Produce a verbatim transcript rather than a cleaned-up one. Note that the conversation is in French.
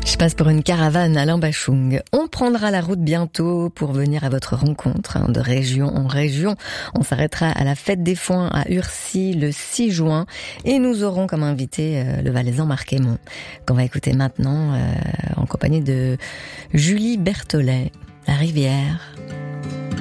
Je passe pour une caravane Alain Bachung. On prendra la route bientôt pour venir à votre rencontre, hein, de région en région. On s'arrêtera à la fête des foins à Urcy le six juin et nous aurons comme invité euh, le Valaisan Marc Aymon, qu'on va écouter maintenant euh, en compagnie de Julie Berthollet, La Rivière.